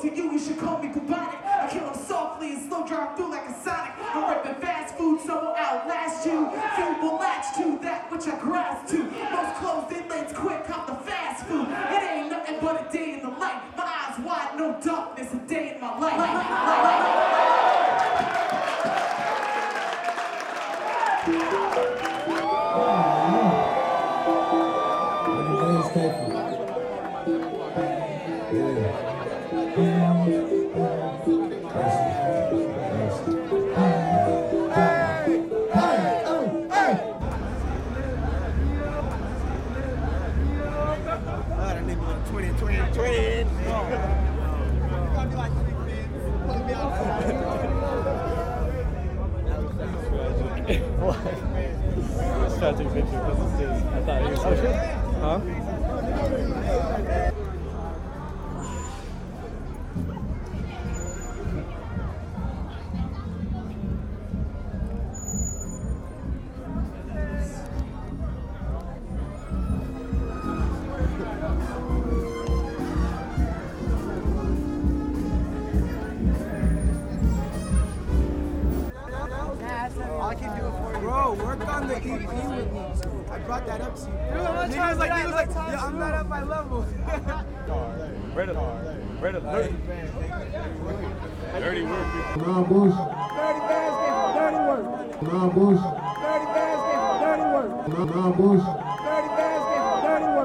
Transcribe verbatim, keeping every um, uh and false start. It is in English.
to you, you should call me bubonic. I kill them softly and slow drive through like a Sonic. I'm ripping fast food, so I'll outlast you. Few will latch to that which I grasp to. Most closed in lanes quick, cop the fast food. It ain't nothing but a day in the light. My eyes wide, no darkness, a day in my life. life, life, Let's try to take a picture because it's this. I thought it was oh, shit. Huh? Bro, work on the E P with me. I brought that up to you. Niggas like, niggas like, yeah, I'm not at my level. Ready, ready, dirty, dirty work. Nah, Bush. Dirty basket, dirty work. Nah, Bush. Dirty basket, dirty work. Nah, Bush.